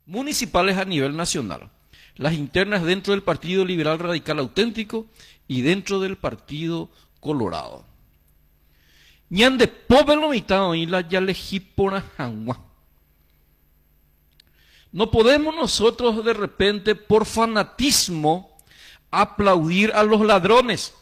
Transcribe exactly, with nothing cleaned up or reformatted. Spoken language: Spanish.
municipales a nivel nacional, las internas dentro del Partido Liberal Radical Auténtico y dentro del Partido Colorado. Ñande pobelo mitad y la ya lejipora jangua. No podemos nosotros de repente por fanatismo aplaudir a los ladrones.